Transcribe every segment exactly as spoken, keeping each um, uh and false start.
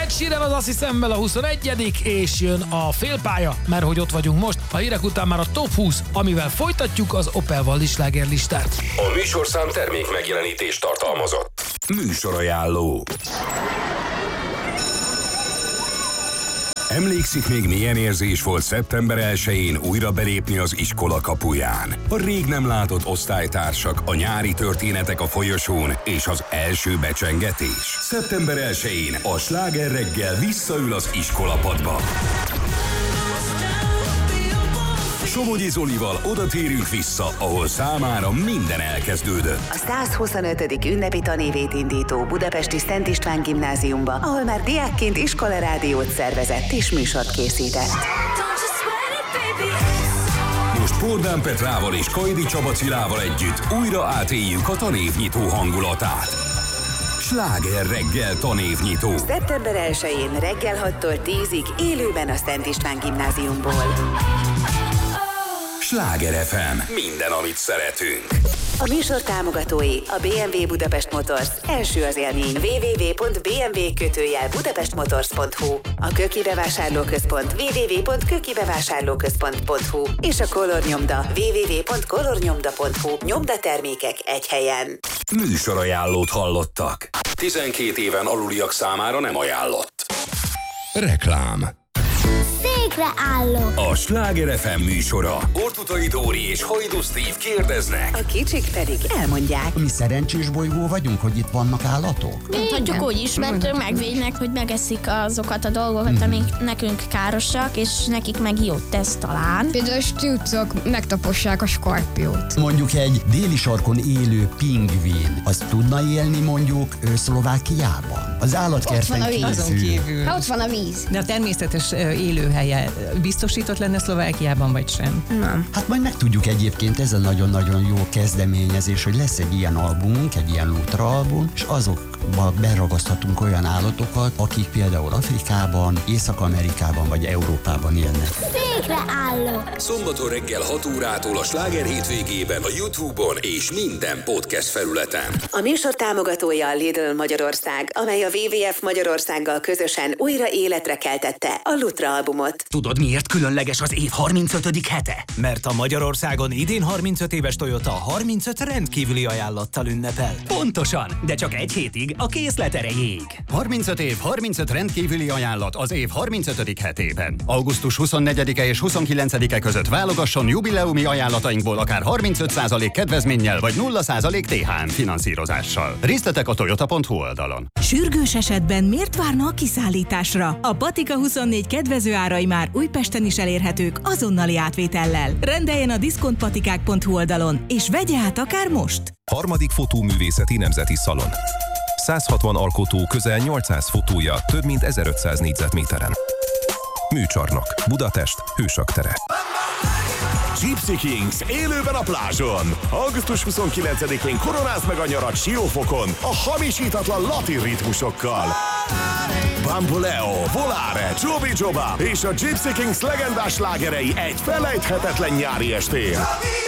Ed Sheeran az Azt hiszemmel a huszonegyedik és jön a félpálya, mert hogy ott vagyunk most. A hírek után már a top húsz, amivel folytatjuk az Opel Wallis slágerlistát. A műsorszám termék megjelenítést tartalmazott. Műsorajánló. Emlékszik még, milyen érzés volt szeptember elsején újra belépni az iskola kapuján? A rég nem látott osztálytársak, a nyári történetek a folyosón és az első becsengetés. szeptember elsején a Sláger reggel visszaül az iskolapadba. Somogyi Zolival oda térünk vissza, ahol számára minden elkezdődött. A százhuszonötödik ünnepi tanévét indító budapesti Szent István gimnáziumba, ahol már diákként iskolarádiót szervezett és műsort készített. Most Pordán Petrával és Kajdi Csaba Cilával együtt újra átéljük a tanévnyitó hangulatát. Sláger reggel tanévnyitó. szeptember elsején reggel hattól tízig élőben a Szent István gimnáziumból. Sláger ef em. Minden, amit szeretünk. A műsor támogatói a bé em vé Budapest Motors. Első az élmény. double-u double-u double-u pont bé em vé kötőjel budapestmotors pont hu. A Köki bevásárlóközpont. double-u double-u double-u pont köki bevásárlóközpont pont hu. És a Color Nyomda. double-u double-u double-u pont color nyomda pont hu. Nyomdatermékek egy helyen. Műsorajánlót hallottak. tizenkét éven aluliak számára nem ajánlott. Reklám. Székre állok. A Sláger ef em műsora. Ortutai Dóri és Hajdú Steve kérdeznek. A kicsik pedig elmondják. Mi szerencsés bolygó vagyunk, hogy itt vannak állatok? Mondjuk úgy is, mert megvédnek, hogy megeszik azokat a dolgokat, amik nekünk károsak, és nekik meg jót tesz talán. Például a stúcok megtapossák a skorpiót. Mondjuk egy déli sarkon élő pingvin, az tudna élni mondjuk ö, Szlovákiában? Az állatkerten kívül. Ha ott van a víz. De a természetes élőhelye biztosított lenne Szlovákiában, vagy sem? Nem. Hát majd megtudjuk egyébként, ez a nagyon-nagyon jó kezdeményezés, hogy lesz egy ilyen albumunk, egy ilyen Lutra album, és azokba beragaszthatunk olyan állatokat, akik például Afrikában, Észak-Amerikában vagy Európában élnek. Székre állok. Szombaton reggel hat órától a Sláger hétvégében a YouTube-on és minden podcast felületen. A műsor támogatója a Lidl Magyarország, amely a dupla vé vé ef Magyarországgal közösen újra életre keltette a Lutra albumot. Tudod, miért különleges az év harmincötödik hete? Mert a Magyarországon idén harmincöt éves Toyota harmincöt rendkívüli ajánlattal ünnepel. Pontosan, de csak egy hétig a készlet erejéig. harmincöt év, harmincöt rendkívüli ajánlat az év harmincötödik hetében. augusztus huszonnegyedike és huszonkilencedike között válogasson jubileumi ajánlatainkból akár harmincöt százalék kedvezménnyel vagy nulla százalék té há em finanszírozással. Részletek a toyota pont hu oldalon. Sürgős esetben miért várna a kiszállításra? A Patika huszonnégy kedvező árai már Újpesten is elérhetők azonnali átvétellel. Rendeljen a diszkontpatikák pont hu oldalon, és vegye át akár most! Harmadik Fotóművészeti Nemzeti Szalon. száz hatvan alkotó, közel nyolcszáz fotója, több mint ezerötszáz négyzetméteren. Műcsarnok, Budapest, Hősök tere. Gypsy Kings élőben a plázson. augusztus huszonkilencedikén koronázd meg a nyarat Siófokon a hamisítatlan latin ritmusokkal. Bamboleo, Volare, Joby Joba és a Gypsy Kings legendás slágerei egy felejthetetlen nyári estén.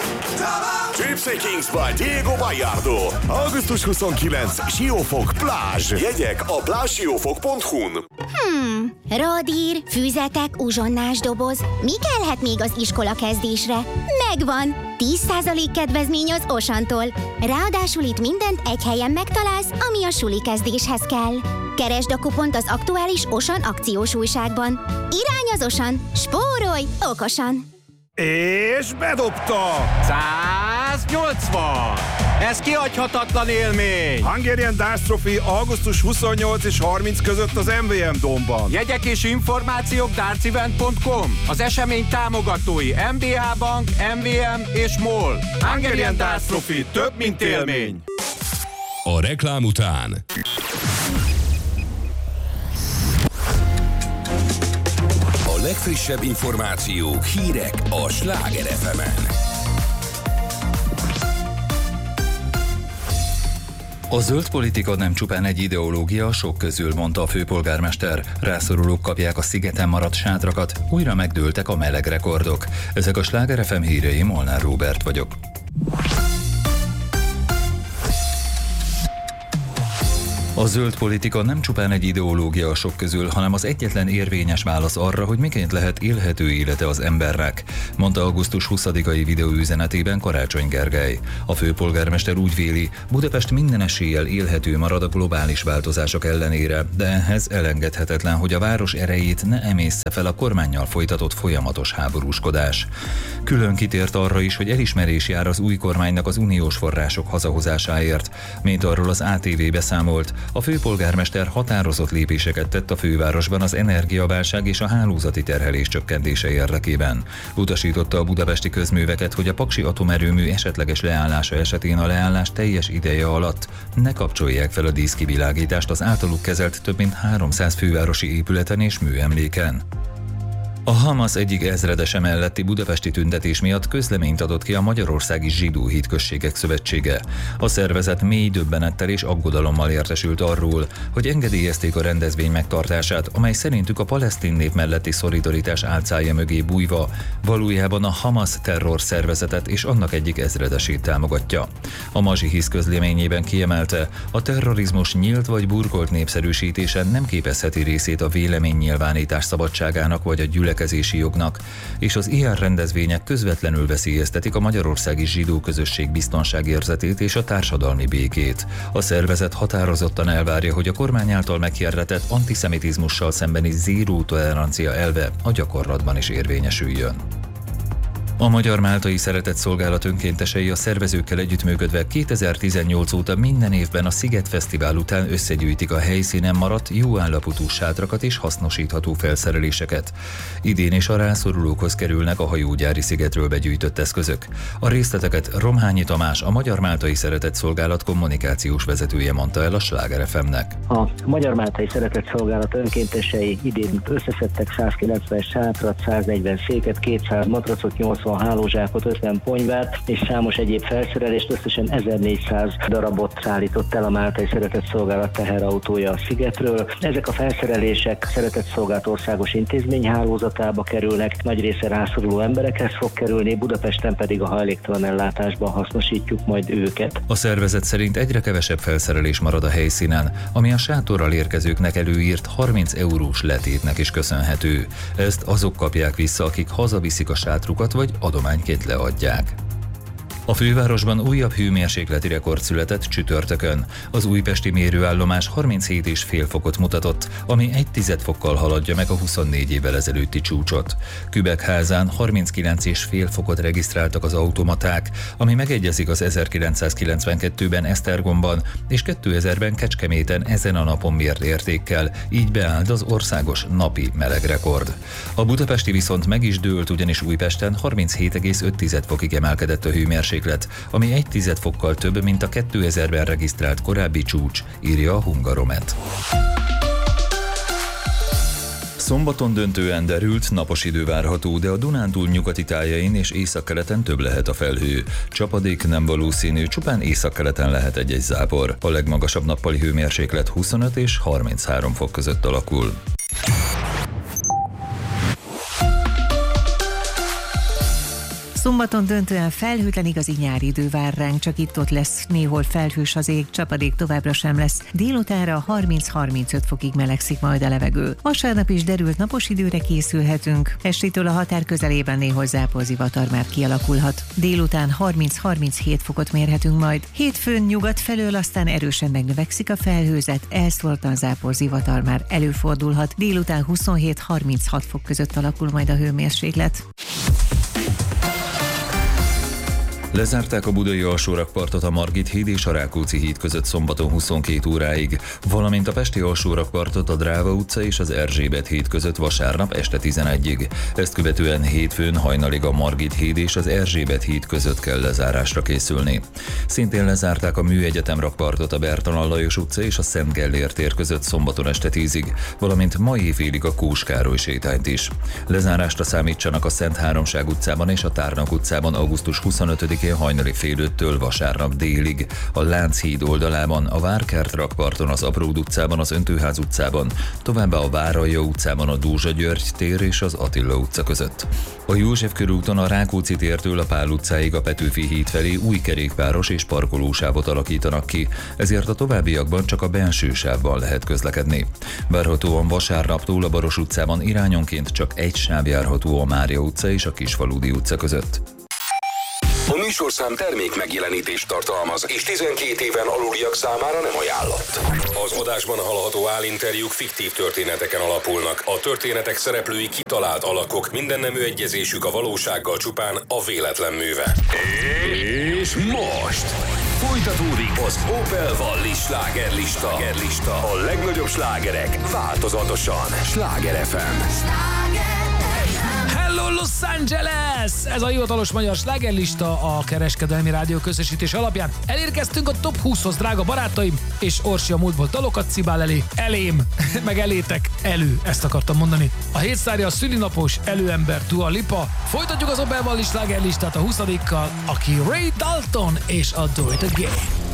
Gypsy Kings by Diego Bayardo. augusztus huszonkilencedike Siófok plázs. Jegyek a plázsiófok pont hu-n. Hmm, radír, füzetek, uzsonnás doboz. Mi kellhet még az iskola kezdésre? Megvan! tíz százalék kedvezmény az Osantól. Ráadásul itt mindent egy helyen megtalálsz, ami a suli kezdéshez kell. Keresd a kupont az aktuális Osan akciós újságban. Irány az Osan! Spórolj okosan! És bedobta! száznyolcvan! Ez kihagyhatatlan élmény! Hungarian Dance Trophy augusztus huszonnyolc és harminc között az em vé em Domban. Jegyek és információk dartsevent pont com. Az esemény támogatói em bé á Bank, em vé em és MOL. Hungarian Dance Trophy több, mint élmény! A reklám után a legfrissebb információk, hírek a Sláger ef emen. A zöld politika nem csupán egy ideológia, sok közül, mondta a főpolgármester. Rászorulók kapják a szigeten maradt sátrakat, újra megdőltek a meleg rekordok. Ezek a Sláger ef em hírei, Molnár Róbert vagyok. A zöld politika nem csupán egy ideológia a sok közül, hanem az egyetlen érvényes válasz arra, hogy miként lehet élhető élete az embernek, mondta augusztus huszadikai videóüzenetében Karácsony Gergely. A főpolgármester úgy véli, Budapest minden eséllyel élhető marad a globális változások ellenére, de ehhez elengedhetetlen, hogy a város erejét ne emészze fel a kormánnyal folytatott folyamatos háborúskodás. Külön kitért arra is, hogy elismerés jár az új kormánynak az uniós források hazahozásáért, mint arról az á té vé beszámolt. A főpolgármester határozott lépéseket tett a fővárosban az energiaválság és a hálózati terhelés csökkentése érdekében. Utasította a budapesti közműveket, hogy a paksi atomerőmű esetleges leállása esetén a leállás teljes ideje alatt ne kapcsolják fel a díszkivilágítást az általuk kezelt több mint háromszáz fővárosi épületen és műemléken. A Hamas egyik ezredese melletti budapesti tüntetés miatt közleményt adott ki a Magyarországi Zsidó Hitközségek Szövetsége. A szervezet mély döbbenettel és aggodalommal értesült arról, hogy engedélyezték a rendezvény megtartását, amely szerintük a palesztin nép melletti szolidaritás álcája mögé bújva valójában a Hamas terrorszervezetet és annak egyik ezredesét támogatja. A Mazsihisz közleményében kiemelte, a terrorizmus nyílt vagy burkolt népszerűsítése nem képezheti részét a véleménynyilvánítás szabadságának vagy a gyülekezési jognak, és az ilyen rendezvények közvetlenül veszélyeztetik a magyarországi zsidó közösség biztonságérzetét és a társadalmi békét. A szervezet határozottan elvárja, hogy a kormány által meghirdetett antiszemitizmussal szembeni zéró tolerancia elve a gyakorlatban is érvényesüljön. A Magyar Máltai Szeretetszolgálat önkéntesei a szervezőkkel együttműködve kétezer-tizennyolc óta minden évben a Sziget Fesztivál után összegyűjtik a helyszínen maradt jó állapotú sátrakat és hasznosítható felszereléseket. Idén is a rászorulókhoz kerülnek a hajógyári szigetről begyűjtött eszközök. A részleteket Romhányi Tamás, a Magyar Máltai Szeretetszolgálat kommunikációs vezetője mondta el a Sláger ef em-nek. A Magyar Máltai Szeretetszolgálat önkéntesei idén összeszedtek százkilencven sátrat, száznegyven széket, kétszáz matracot, nyolcvan hálózsákot, ötven ponyvát és számos egyéb felszerelést, összesen ezernégyszáz darabot szállított el a Máltai Szeretetszolgálat teherautója a szigetről. Ezek a felszerelések Szeretetszolgálat országos intézményhálózatába kerülnek, nagy része rászoruló emberekhez fog kerülni, Budapesten pedig a hajléktalan ellátásban hasznosítjuk majd őket. A szervezet szerint egyre kevesebb felszerelés marad a helyszínen, ami a sátorral érkezőknek előírt harminc eurós letétnek is köszönhető. Ezt azok kapják vissza, akik hazaviszik a sátrukat vagy adományként leadják. A fővárosban újabb hőmérsékleti rekord született csütörtökön. Az újpesti mérőállomás harminchét egész öt fokot mutatott, ami egy tized fokkal haladja meg a huszonnégy évvel ezelőtti csúcsot. Kübekházán harminckilenc egész öt fokot regisztráltak az automaták, ami megegyezik az ezerkilencszázkilencvenkettőben Esztergomban és kétezerben Kecskeméten ezen a napon mért értékkel, így beállt az országos napi melegrekord. A budapesti viszont meg is dőlt, ugyanis Újpesten harminchét egész öt fokig emelkedett a hőmérséklet, ami egy tized fokkal több, mint a kétezerben regisztrált korábbi csúcs, írja a Hungaromet. Szombaton döntően derült, napos idő várható, de a Dunántúl nyugati tájain és északkeleten több lehet a felhő. Csapadék nem valószínű, csupán északkeleten lehet egy-egy zápor. A legmagasabb nappali hőmérséklet huszonöt és harminchárom fok között alakul. Szombaton döntően felhőtlen igazi nyári idő vár ránk, csak itt-ott lesz néhol felhős az ég, csapadék továbbra sem lesz. Délutánra harminc-harmincöt fokig melegszik majd a levegő. Vasárnap is derült, napos időre készülhetünk. Estétől a határ közelében néhol záporzivatar már kialakulhat. Délután harminc-harminchét fokot mérhetünk majd. Hétfőn nyugat felől aztán erősen megnövekszik a felhőzet, elszórtan záporzivatar már előfordulhat. Délután huszonhét-harminchat fok között alakul majd a hőmérséklet. Lezárták a budai alsórakpartot a Margit híd és a Rákóczi híd között szombaton huszonkét óráig, valamint a pesti alsórakpartot a Dráva utca és az Erzsébet híd között vasárnap este tizenegyig. Ezt követően hétfőn hajnalig a Margit híd és az Erzsébet híd között kell lezárásra készülni. Szintén lezárták a Műegyetem rakpartot a Bertalan Lajos utca és a Szent Gellért tér között szombaton este tízig, valamint ma éjfélig a Kós Károly sétányt is. Lezárásra számítsanak a Szent Háromság utcában és a Tárnok utcában augusztus huszonötödikén tizenötödikén hajnali fél öttől vasárnap délig. A Lánchíd oldalában, a Várkert rakparton, az Apród utcában, az Öntőház utcában, továbbá a Váralja utcában, a Dózsa György tér és az Attila utca között. A József körúton a Rákóczi tértől a Pál utcáig a Petőfi híd felé új kerékpáros és parkolósávot alakítanak ki, ezért a továbbiakban csak a belső sávban lehet közlekedni. Várhatóan vasárnaptól a Baros utcában irányonként csak egy sáv járható a Mária utca és a Kisfaludy utca között. A műsorszám termék megjelenítést tartalmaz, és tizenkét éven aluliak számára nem ajánlott. Az adásban hallható állinterjúk fiktív történeteken alapulnak. A történetek szereplői kitalált alakok, mindennemű egyezésük a valósággal csupán a véletlen műve. És most folytatódik az Opel Valli slágerlista. A legnagyobb slágerek változatosan. Sláger ef em. Hello Los Angeles! Ez a hivatalos magyar slágerlista a Kereskedelmi Rádió közösítés alapján. Elérkeztünk a top húszhoz, drága barátaim, és Orsi a múltból dalokat cibál elé, elém, meg elétek, elő, ezt akartam mondani. A hétszárja a szülinapos előember Dua Lipa. Folytatjuk az Opel Valli slágerlistát a huszadikkal, aki Ray Dalton és a Do It Again.